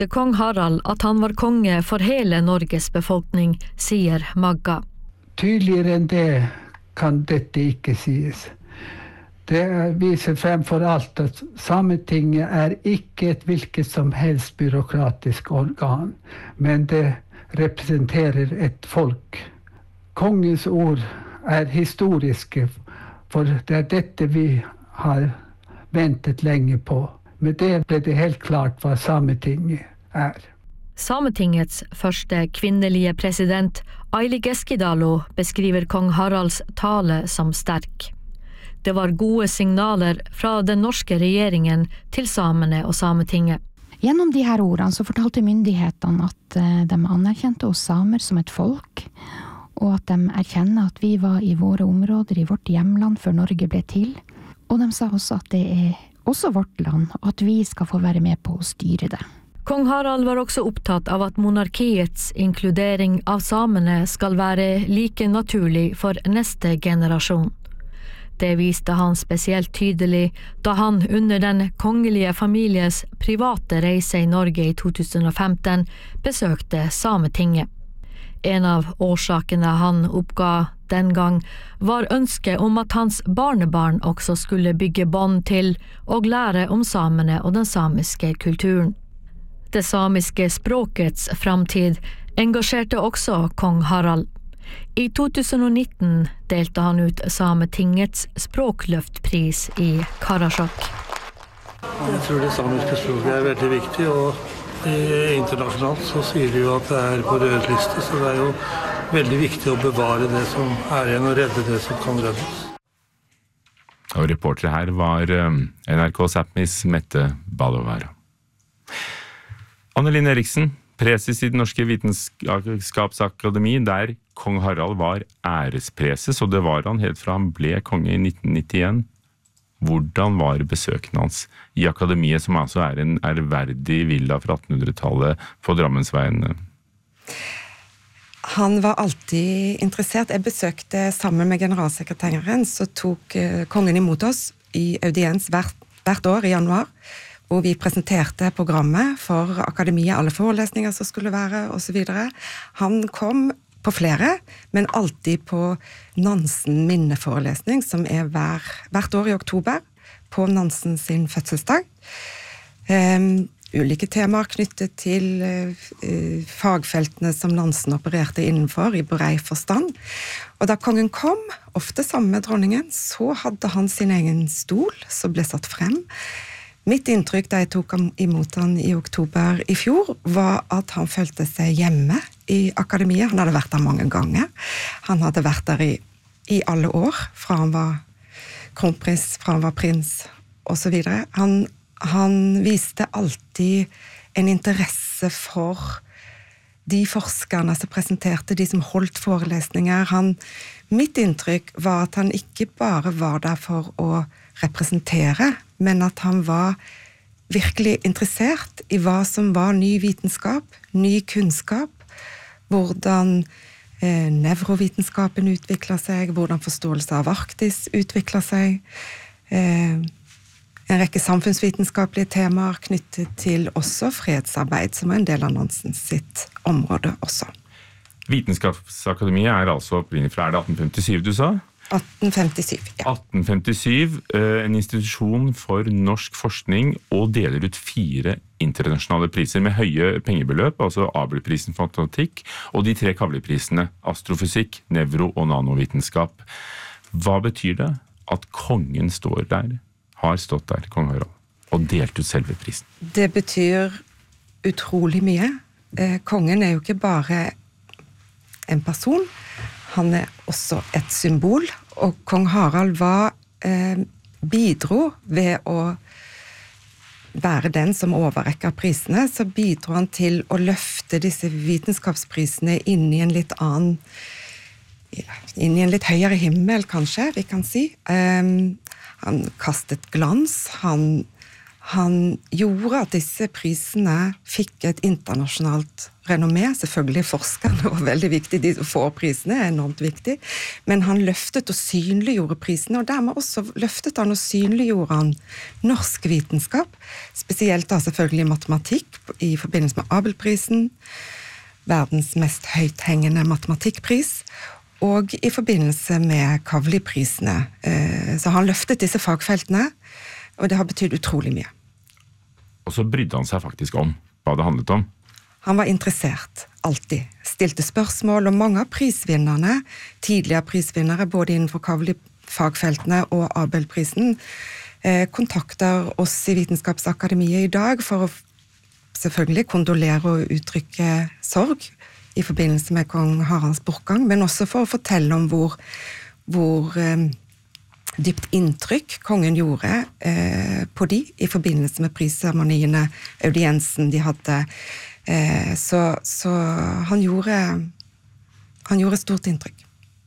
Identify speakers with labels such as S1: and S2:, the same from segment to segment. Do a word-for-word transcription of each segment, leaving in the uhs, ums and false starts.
S1: visste kong Harald at han var konge for hele Norges befolkning, sier Magga.
S2: Tydeligere enn det kan dette ikke sies. Det viser fremfor alt at Sametinget er ikke et hvilket som helst byråkratisk organ, men det representerer et folk. Kongens ord er historiske, for det er dette vi har ventet lenge på. Med det ble det helt klart hva Sametinget er.
S1: Sametingets første kvinnelige president, Aili Keskitalo, beskriver kong Haralds tale som sterk. Det var gode signaler fra den norske regjeringen til samene og Sametinget.
S3: Gjennom de her ordene så fortalte myndighetene at de anerkjente oss samer som et folk, og at de erkjenner at vi var i våre områder i vårt hjemland før Norge ble til. Og de sa også at det er også vårt land, og at vi skal få være med på å styre det.
S1: Kong Harald var også opptatt av at monarkiets inkludering av samene skal være like naturlig for neste generasjon. Det viste han spesielt tydelig da han under den kongelige families private reise i Norge i to tusen og femten besøkte Sametinget. En av årsakene han oppga den gang var ønsket om at hans barnebarn også skulle bygge bånd til og lære om samene og den samiske kulturen. Det samiske språkets framtid engasjerte også kong Harald. I to tusen og nitten delte han ut Sametingets språkløftpris i Karasjok.
S4: Jeg tror det samiske språket er veldig viktig, og internasjonalt så sier de jo at det er på rød liste, så det er jo veldig viktig å bevare det som er igjen og redde det som kan reddes.
S5: Og reportere her var N R K Sápmis Mette Balovara. Annelin Eriksen, preses i Den norske vitenskapsakademi, der kong Harald var ærespreses, og det var han helt fra han ble konge i nitten nittien. Hvordan var besøkene hans i akademiet, som altså er en ærverdig villa fra attenhundretallet på Drammensveien?
S6: Han var alltid interessert. Jeg besøkte sammen med generalsekretæren, så tok kongen imot oss i audiens hvert, hvert år i januar, hvor vi presenterte programmet for akademiet, alle forelesninger som skulle være, og så videre. Han kom på flere, men alltid på Nansen minneforelesning, som er hver, hvert år i oktober, på Nansen sin fødselsdag. Um, ulike temaer knyttet til uh, fagfeltene som Nansen opererte innenfor, i brei forstand. Og da kongen kom, ofte sammen med dronningen, så hadde han sin egen stol, som ble satt frem. Mitt inntrykk da jeg tok imot han i oktober i fjor, var at han følte seg hjemme i akademiet. Han hadde vært der mange ganger. Han hadde vært der i, i alle år, fra han var kronprins, fra han var prins, og så videre. Han, han viste alltid en interesse for de forskerne som presenterte, de som holdt forelesninger. Han, mitt inntrykk var at han ikke bare var der for å representere, men at han var virkelig interessert i hva som var ny vitenskap, ny kunnskap, hvordan eh, nevrovitenskapen utviklet seg, hvordan forståelse av Arktis utviklet seg, eh, en rekke samfunnsvitenskapelige temaer knyttet til også fredsarbeid, som er en del av Nansen sitt område også.
S5: Vitenskapsakademiet er altså opprinnelig fra, er det atten femtisju du sa?
S6: atten femtisju, ja.
S5: atten femtisju, en institusjon for norsk forskning, og deler ut fire internasjonale priser med høye pengebeløp, altså Abelprisen for matematikk, og de tre kavleprisene, astrofysikk, nevro- og nanovitenskap. Hva betyr det at kongen står der, har stått der, kong Harald, og delt ut selve prisen?
S6: Det betyr utrolig mye. Kongen er jo ikke bare en person, han er også et symbol, og kong Harald var, eh, bidro ved å være den som overrekker prisene, så bidro han til å løfte disse vitenskapsprisene inn i en litt annen, inn i en litt høyere himmel, kanskje, vi kan si. Um, han kastet glans, han, han gjorde at disse prisene fikk et internasjonalt renommé. Selvfølgelig forskerne var veldig viktig, de som får prisene er enormt viktig, men han løftet og synliggjorde prisene, og dermed også løftet han og synliggjorde han norsk vitenskap, spesielt da selvfølgelig matematikk i forbindelse med Abelprisen, verdens mest høythengende matematikkpris, og i forbindelse med Kavli-prisene. Så han løftet disse fagfeltene, og det har betydd utrolig mye.
S5: Og så brydde han seg faktisk om hva det handlet om.
S6: Han var interessert, alltid. Stilte spørsmål, og mange av prisvinnerne, tidligere prisvinnere, både innenfor Kavli-fagfeltene og Abelprisen, eh, kontakter oss i Vitenskapsakademiet i dag for å selvfølgelig kondolere og uttrykke sorg i forbindelse med kong Haralds bortgang, men også for å fortelle om hvor, hvor eh, dypt inntrykk kongen gjorde eh, på de i forbindelse med prisseremoniene, audiensen de hadde. Eh, så, så han gjorde han gjorde stort inntrykk.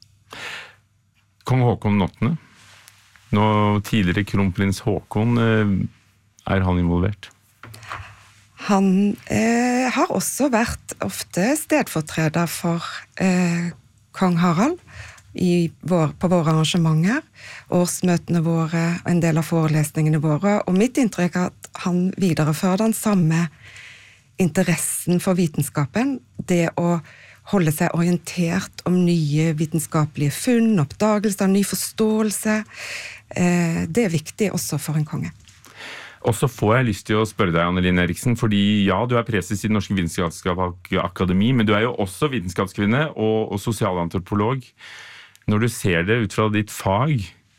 S5: Kong Håkon åttende. Nå tidligere kronprins Håkon, eh, er han involvert?
S6: Han eh, har også vært ofte stedfortreder for eh, kong Harald i vår, på våre arrangementer, årsmøtene våre, en del av forelesningene våre, og mitt inntrykk er at han viderefører den samme interessen for vitenskapen, det å holde seg orientert om nye vitenskapelige funn, oppdagelser, ny forståelse. Eh, det er viktig også for en konge.
S5: Og så får jeg lyst til å spørre deg, Anne-Linn Eriksen, fordi ja, du er preses i det Norske Vitenskapsakademi, men du er jo også vitenskapskvinne og, og sosialantropolog. Når du ser det ut fra ditt fag,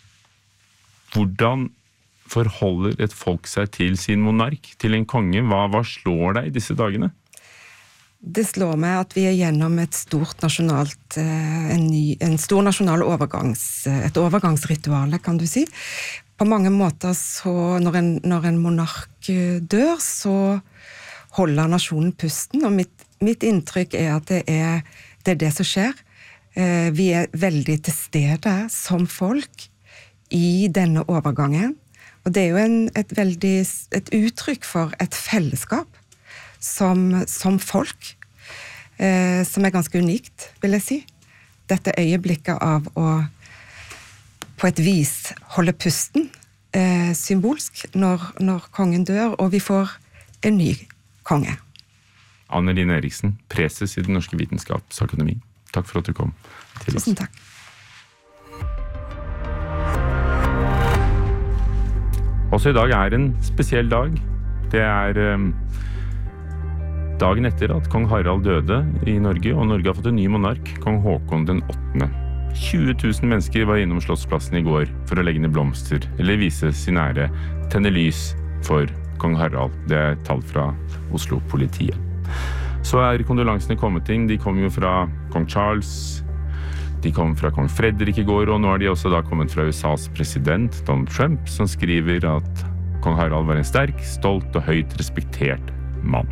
S5: hvordan forholder et folk seg til sin monark, til en konge? Hva, hva slår deg i disse dagene?
S6: Det slår meg at vi er gjennom et stort nasjonalt, en, ny, en stor nasjonal overgangs, et overgangsrituale, kan du si. På mange måter så, når en, når en monark dør, så holder nasjonen pusten, og mitt, mitt inntrykk er at det er, det er det som skjer. Vi er veldig til stede som folk i denne overgangen, og det er jo en, et, veldig, et uttrykk for et fellesskap som, som folk, eh, som er ganske unikt, vil jeg si. Dette øyeblikket av å på et vis holde pusten, eh, symbolsk, når, når kongen dør, og vi får en ny konge.
S5: Anne-Linn Eriksen, preses i det Norske Vitenskapsakademi. Takk for at du kom til oss.
S6: Tusen takk.
S5: Også i dag er en spesiell dag. Det er um, dagen etter at kong Harald døde i Norge, og Norge har fått en ny monark, kong Håkon den åttende. tjue tusen mennesker var innom Slottsplassen i går for å legge ned blomster, eller vise sin ære, tenne lys for kong Harald. Det er tall fra Oslo-politiet. Så er kondolansene kommet inn. De kom jo fra kong Charles, de kom fra kong Fredrik i går, og nå er de også da kommet fra U S A's president, Donald Trump, som skriver at kong Harald var en sterk, stolt og høyt respektert mann.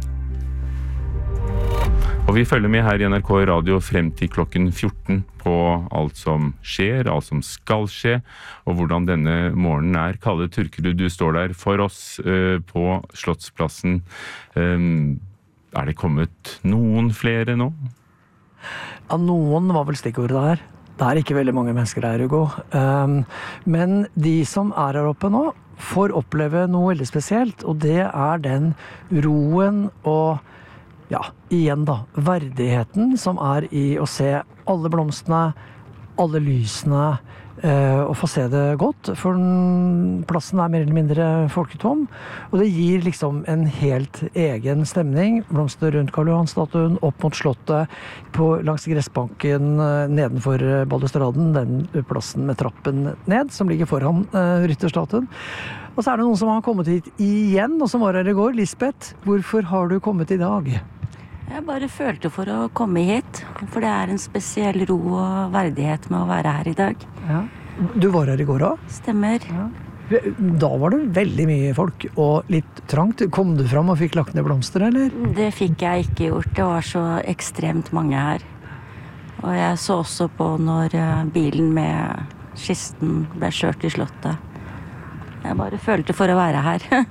S5: Og vi følger med her i N R K Radio frem til klokken fjorten på alt som skjer, alt som skal skje, og hvordan denne morgenen er. Kalle Turkerud, du står der for oss uh, på Slottsplassen. Um, Er det kommet noen flere nå?
S7: Ja, noen var vel stikkordet der. Det er ikke veldig mange mennesker her, Hugo. Um, men de som er her oppe nå, får oppleve noe veldig spesielt, og det er den roen og, ja, igjen da, verdigheten som er i å se alle blomstene, alle lysene, uh, og få se det godt, for plassen er mer eller mindre folketom, og det gir liksom en helt egen stemning. Blomstene rundt Karl Johan-statuen, opp mot slottet, på, langs gressbanken uh, nedenfor balustraden, den plassen med trappen ned, som ligger foran uh, rytterstatuen. Og så er det noen som har kommet hit igjen, og som var her i går. Lisbeth, hvorfor har du kommet i dag?
S8: Jeg bare følte for å komme hit, for det er en spesiell ro og verdighet med å være her i dag.
S7: Ja. Du var her i går også?
S8: Stemmer.
S7: Ja. Da var det veldig mye folk, og litt trangt. Kom du fram og fikk lagt ned blomster, eller?
S8: Det fikk jeg ikke gjort, det var så ekstremt mange her. Og jeg så også på når bilen med kisten ble kjørt i slottet. Jeg bare følte for å være her.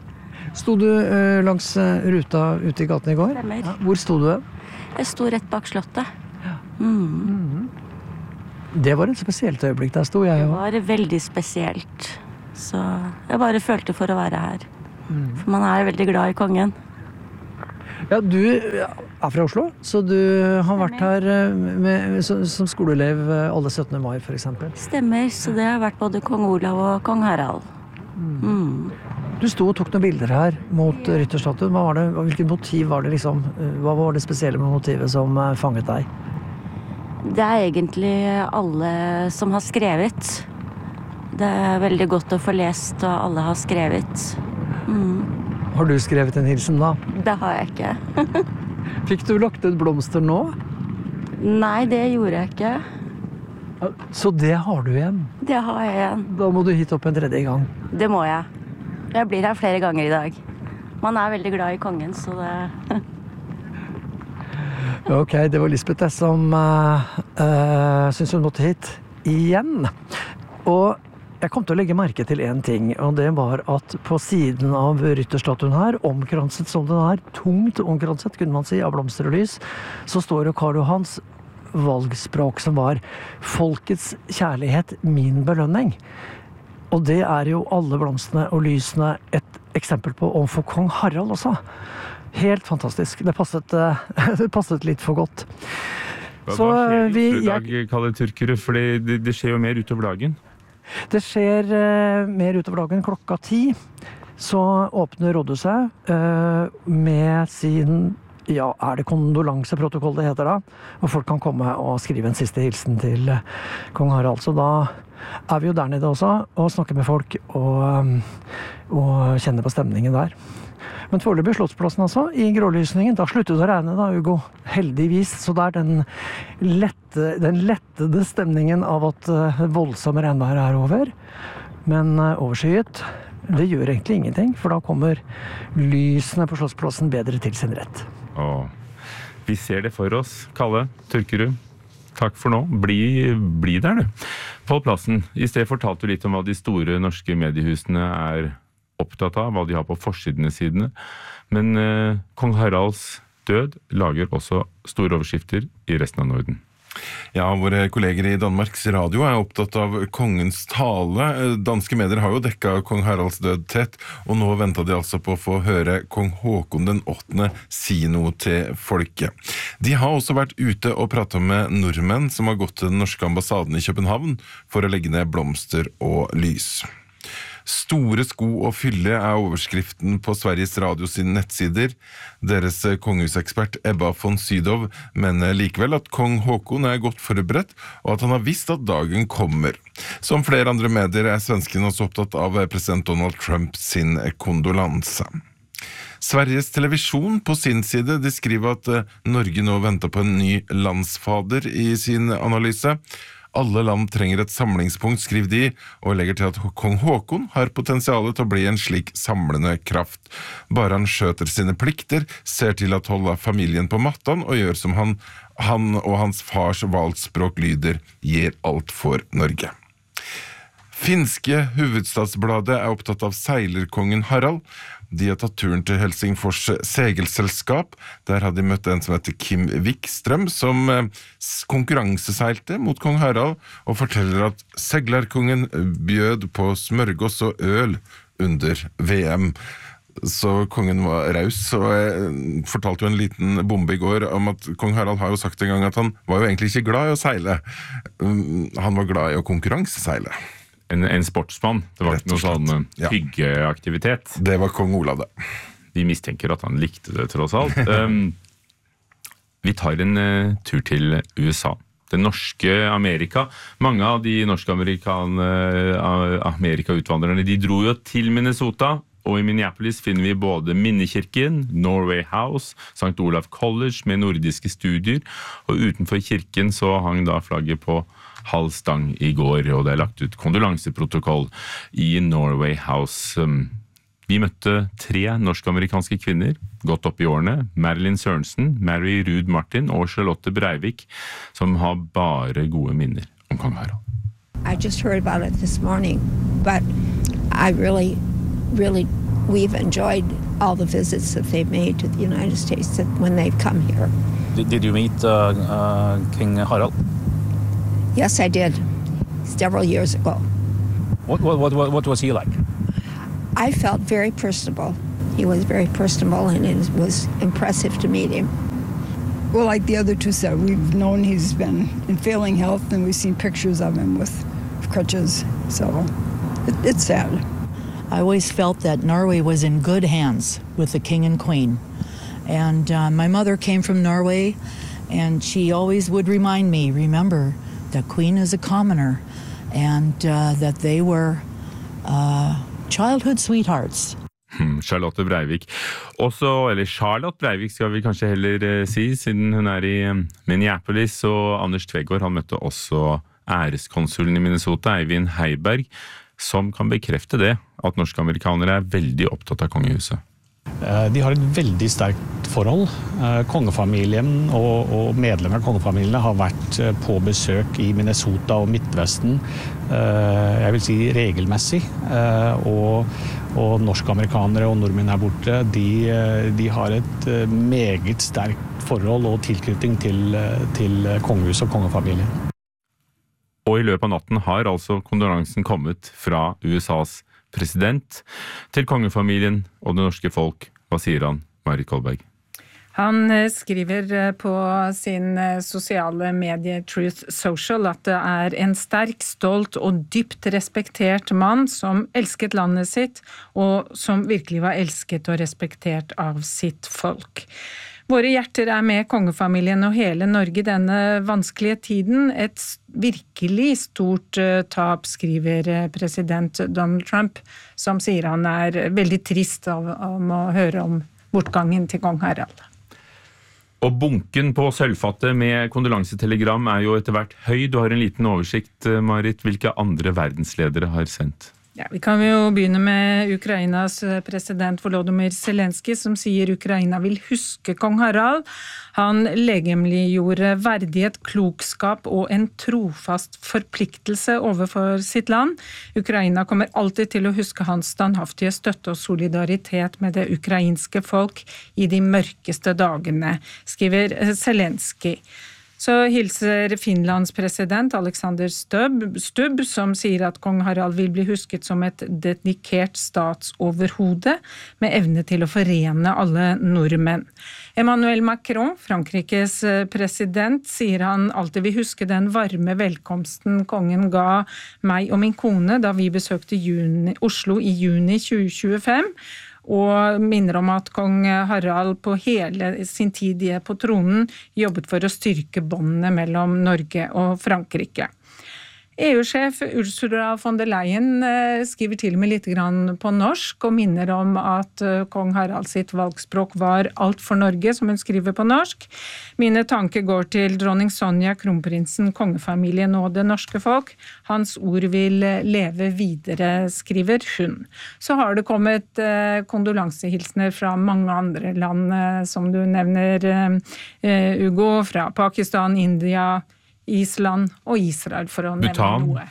S7: Sto du uh, langs uh, ruta ute i gaten i går?
S8: Stemmer.
S7: Ja. Hvor sto du?
S8: Jeg sto rett bak slottet.
S7: Ja.
S8: Mm.
S7: Mm. Det var et spesielt øyeblikk, der sto jeg jo.
S8: Det var veldig spesielt. Så jeg bare følte for å være her. Mm. For man er veldig glad i kongen.
S7: Ja, du er fra Oslo, så du har vært her med, som, som skoleelev alle syttende mai, for eksempel.
S8: Stemmer, så det har vært både kong Olav og kong Harald. Mm. Mm.
S7: Du sto og tok noen bilder her mot rytterstatuen. Hva var det, hvilket motiv var det liksom? Hva var det spesielle med motivet som fanget deg?
S8: Det er egentlig alle som har skrevet. Det er veldig godt å få lest, og alle har skrevet. Mm.
S7: Har du skrevet en hilsen da?
S8: Det har jeg ikke.
S7: Fikk du lagt ut blomster nå?
S8: Nei, det gjorde jeg ikke.
S7: Så det har du igjen?
S8: Det har jeg igjen.
S7: Da må du hit opp en tredje gang.
S8: Det må jeg. Jeg blir her flere ganger i dag. Man er veldig glad i kongen, så det...
S7: Ok, det var Lisbeth som uh, uh, synes hun måtte hit igjen. Og jeg kom til å legge merke til en ting, og det var at på siden av rytterstatuen her, omkranset som den er, tungt omkranset, kunne man si, av blomster og lys, så står jo Karl Johans valgspråk som var folkets kjærlighet, min belønning. Og det er jo alle blomstene og lysene et eksempel på overfor kong Harald også. Helt fantastisk. Det passet, det passet litt for godt.
S5: Hva,
S7: Så,
S5: hva skjer
S7: vi,
S5: i dag, Kalle Turkerud? For det, det skjer jo mer utover dagen.
S7: Det skjer uh, mer utover dagen klokka ti. Så åpner rådhuset uh, med sin, ja, er det kondolanseprotokoll det heter da? Og folk kan komme og skrive en siste hilsen til uh, kong Harald. Så da er vi jo der nede også, og snakker med folk og, og kjenner på stemningen der. Men foreløpig Slottsplassen altså, i grålysningen, da sluttet det å regne da, Hugo. Heldigvis, så det er den, lette, den lettede stemningen av at uh, voldsomme regnvær er over. Men uh, overskyet, det gjør egentlig ingenting, for da kommer lysene på Slottsplassen bedre til sin rett.
S5: Åh, vi ser det for oss. Kalle Turkerud, takk for nå. Bli, bli der, du. Pål Plassen, i sted fortalte du litt om hva de store norske mediehusene er opptatt av, hva de har på forsidene sidene. Men eh, kong Haralds død lager også store overskrifter i resten av Norden.
S9: Ja, våre kolleger i Danmarks Radio er opptatt av kongens tale. Danske medier har jo dekket kong Haralds død tett, og nå ventet de altså på å få høre kong Håkon den åttende si noe til folket. De har også vært ute og pratet med nordmenn som har gått til den norske ambassaden i København for å legge ned blomster og lys. Store sko og fylle er overskriften på Sveriges Radio sine nettsider. Deres kongehusekspert Ebba von Sydow mener likevel at kong Håkon er godt forberedt, og at han har visst at dagen kommer. Som flere andre medier er svensken også opptatt av president Donald Trump sin kondolanse. Sveriges Televisjon på sin side de skriver at Norge nå venter på en ny landsfader i sin analyse. Alle land trenger et samlingspunkt, skriver de, og legger til at kong Håkon har potensialet til å bli en slik samlende kraft. Bare han skjøter sine plikter, ser til at holde familien på mattan og gjør som han, han og hans fars valgspråk lyder, gir alt for Norge. Finske Hovedstadsbladet er opptatt av seilerkongen Harald. De har tatt turen til Helsingfors segelselskap. Der har de møtt en som heter Kim Wikstrøm, som konkurranseseilte mot kong Harald, og forteller at seglerkongen bjød på smørgås og øl under V M. Så kongen var raus, og jeg fortalte jo en liten bombe i går om at kong Harald har jo sagt en gang at han var jo egentlig ikke glad i å seile. Han var glad i å konkurranseseile.
S5: En, en sportsmann, det var ikke noe sånn ja. hyggeaktivitet.
S9: Det var kong Olav det.
S5: Vi mistenker at han likte det tross alt. um, vi tar en uh, tur til U S A. Det norske Amerika. Mange av de norske uh, Amerika-utvandrerne, de dro jo til Minnesota, og i Minneapolis finner vi både Minnekirken, Norway House, Sankt Olav College med nordiske studier, og utenfor kirken så hang da flagget på halv stang i går, og det er lagt ut kondolanseprotokoll i Norway House. Vi møtte tre norsk-amerikanske kvinner, gått opp i årene, Marilyn Sørensen, Mary Ruud Martin og Charlotte Breivik, som har bare gode minner om kong Harald.
S10: I just heard about it this morning, but I really, really we've enjoyed all the visits that they've made to the United States when they've come here.
S11: Did, did you meet uh, uh, King Harald?
S10: Yes, I did, several years ago.
S11: What, what, what, what was he like?
S10: I felt very personable. He was very personable, and it was impressive to meet him.
S12: Well, like the other two said, we've known he's been in failing health, and we've seen pictures of him with crutches, so it, it's sad.
S13: I always felt that Norway was in good hands with the king and queen. And uh, my mother came from Norway, and she always would remind me, remember, the queen is a commoner, and uh, that they were uh, childhood sweethearts.
S5: Hmm, Charlotte Breivik. Også, eller Charlotte Breivik skal vi kanskje heller eh, si, siden hun er i eh, Minneapolis, og Anders Tvegård, han møtte også æreskonsulen i Minnesota, Eivind Heiberg, som kan bekrefte det, at norske amerikanere er veldig opptatt av kongehuset.
S14: De har et veldig sterkt forhold. Kongefamilien og, og medlemmer av kongefamiliene har vært på besøk i Minnesota og Midtvesten, jeg vil si regelmessig, og, og norsk-amerikanere og nordmenn her borte, de, de har et meget sterkt forhold og tilknytning til, til kongehuset og kongefamilien.
S5: Og i løpet av natten har altså kondolansen kommet fra U S A's president til kongefamilien og det norske folk. Hva sier han, Marit Kolberg?
S15: Han skriver på sin sosiale medie Truth Social at det er en sterk, stolt og dypt respektert mann som elsket landet sitt, og som virkelig var elsket og respektert av sitt folk. Våre hjerter er med kongefamilien og hele Norge i denne vanskelige tiden. Et virkelig stort tap, skriver president Donald Trump, som sier han er veldig trist av, av å høre om bortgangen til kong Harald.
S5: Og bunken på sølvfattet med kondolansetelegram er jo etter hvert høy. Du har en liten oversikt, Marit. Hvilke andre verdensledere har sendt?
S15: Ja, vi kan jo begynne med Ukrainas president Volodymyr Zelensky, som sier Ukraina vil huske kong Harald. Han legemliggjorde verdighet, klokskap og en trofast forpliktelse overfor sitt land. Ukraina kommer alltid til å huske hans standhaftige støtte og solidaritet med det ukrainske folk i de mørkeste dagene, skriver Zelensky. Så hilser Finlands president Alexander Stubb, Stubb, som sier at kong Harald vil bli husket som et dedikert statsoverhode med evne til å forene alle nordmenn. Emmanuel Macron, Frankrikes president, sier han alltid vil huske den varme velkomsten kongen ga meg og min kone da vi besøkte juni, Oslo i juni tjue tjuefem, og minner om at kong Harald på hele sin tid på tronen jobbet for å styrke båndene mellom Norge og Frankrike. E U-sjef Ursula von der Leyen skriver til og med litt grann på norsk og minner om at kong Harald sitt valgspråk var alt for Norge, som hun skriver på norsk. Mine tanker går til dronning Sonja, kronprinsen, kongefamilien og det norske folk. Hans ord vil leve videre, skriver hun. Så har det kommet kondolansehilsener fra mange andre land, som du nevner, Ugo, fra Pakistan, India, Island og Israel, for å nevne
S5: Bhutan.
S15: noe.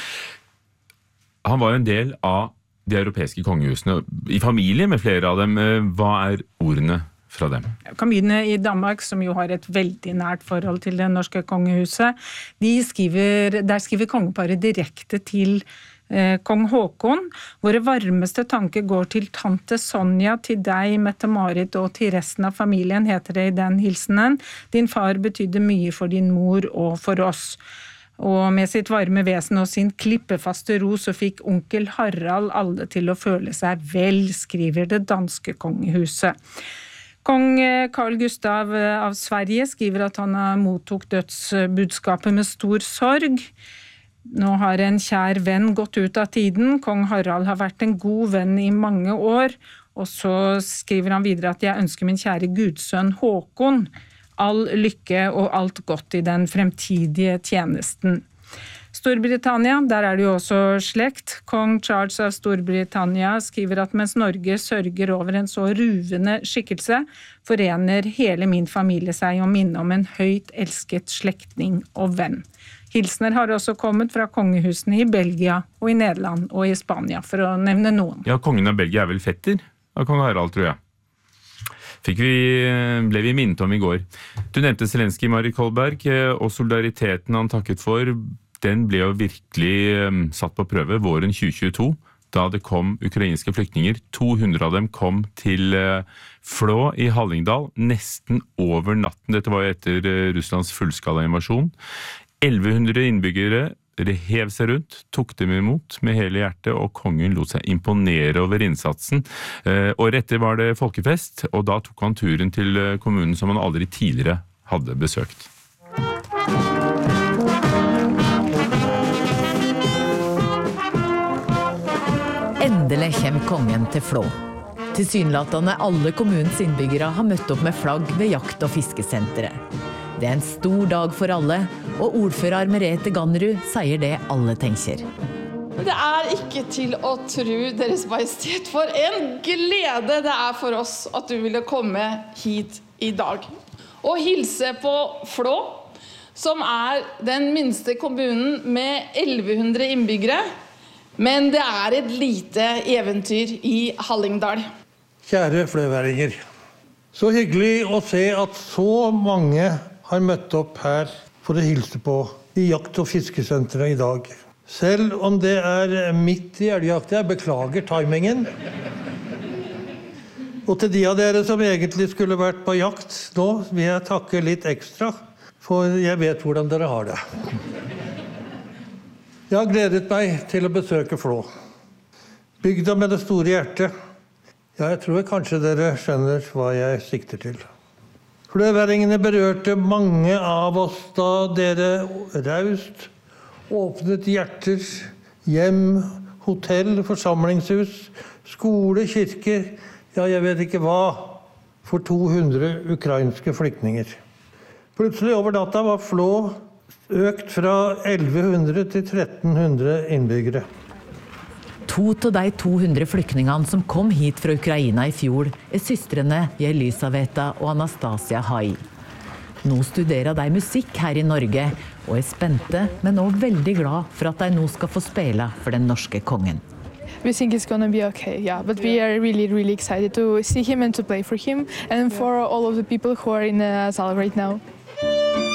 S5: Han var en del av de europeiske kongehusene, i familie med flere av dem. Hva er ordene fra dem?
S15: Jeg kan begynne i Danmark, som jo har et veldig nært forhold til det norske kongehuset. De skriver, der skriver kongeparet direkte til eh, kong Håkon. Våre varmeste tanker går til tante Sonja, til deg, Mette-Marit, og til resten av familien, heter det i den hilsenen. Din far betydde mye for din mor og for oss. Og med sitt varme vesen og sin klippefaste ro så fikk onkel Harald alle til å føle seg vel, skriver det danske kongehuset. Kong Carl Gustav av Sverige skriver at han mottok dødsbudskapet med stor sorg. Nå har en kjær venn gått ut av tiden. Kong Harald har vært en god venn i mange år. Og så skriver han videre at jeg ønsker min kjære gudsønn Håkon all lykke og alt godt i den fremtidige tjenesten. Storbritannia, der er det jo også slekt. Kong Charles av Storbritannia skriver at mens Norge sørger over en så ruvende skikkelse, forener hele min familie seg og minne om en høyt elsket slektning og venn. Hilsner har også kommet fra kongehusene i Belgia og i Nederland og i Spania, for å nevne noen.
S5: Ja, kongen av Belgia er vel fetter av kong Harald, tror jeg. Fikk vi, ble vi minnet om i går. Du nevnte Zelenskyj, Mari Kolberg, og solidariteten han takket for, den ble jo virkelig satt på prøve våren tjue tjueto, da det kom ukrainske flyktninger. to hundre av dem kom til Flå i Hallingdal, nesten over natten. Dette var jo etter Russlands fullskala invasjon. elleve hundre innbyggere hev seg rundt, tok dem imot med hele hjertet, og kongen lot seg imponere over innsatsen. Året etter var det folkefest, og da tok han turen til kommunen som han aldri tidligere hadde besøkt.
S16: Endelig kommer kongen til Flå. Tilsynelatende alle kommunens innbyggere har møtt opp med flagg ved jakt- og fiskesenteret. Det er en stor dag for alle, og ordfører Merete Gannerud sier det alle tenker.
S17: Det er ikke til å tro, Deres Majestet, for en glede det er for oss at du ville komme hit i dag. Og hilse på Flå, som er den minste kommunen med elleve hundre innbyggere, men det er et lite eventyr i Hallingdal.
S18: Kjære fløværinger, så hyggelig å se at så mange har møtt opp her for å hilse på i jakt- og fiskesenteret i dag. Selv om det er midt i elgjakt, jeg beklager timingen. Og til de av dere som egentlig skulle vært på jakt nå, vil jeg takke litt ekstra, for jeg vet hvordan dere har det. Jeg har gledet meg til å besøke Flå. Bygda med det store hjertet. Ja, jeg tror kanskje dere skjønner hva jeg sikter til. Fløværingene berørte mange av oss da dere raust åpnet hjerter, hjem, hotell, forsamlingshus, skole, kirke, ja, jeg vet ikke hva, for to hundre ukrainske flyktninger. Plutselig over natta var Flå økt fra elleve hundre til tretten hundre innbyggere.
S16: To av de to hundre flyktningene som kom hit fra Ukraina i fjor er søstrene Jelisaveta og Anastasia Hai. Nå studerer de musikk her i Norge og er spente, men også veldig glad for at de nå skal få spille for den norske kongen.
S19: We think it's going to be okay, yeah, but we are really, really excited to see him and to play for him and for all of the people who are in the salle right now.